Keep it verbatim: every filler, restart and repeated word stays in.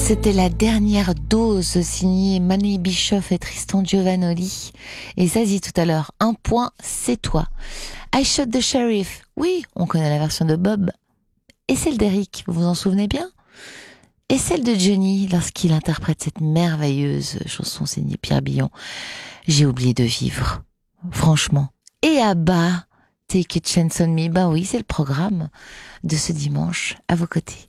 C'était la dernière dose signée Manny Bischoff et Tristan Giovanoli. Et ça dit tout à l'heure, un point, c'est toi. I Shot the Sheriff, oui, on connaît la version de Bob. Et celle d'Eric, vous vous en souvenez bien? Et celle de Johnny, lorsqu'il interprète cette merveilleuse chanson signée Pierre Billon. J'ai oublié de vivre, franchement. Et à bas, Take a Chance on Me, bah oui, c'est le programme de ce dimanche à vos côtés.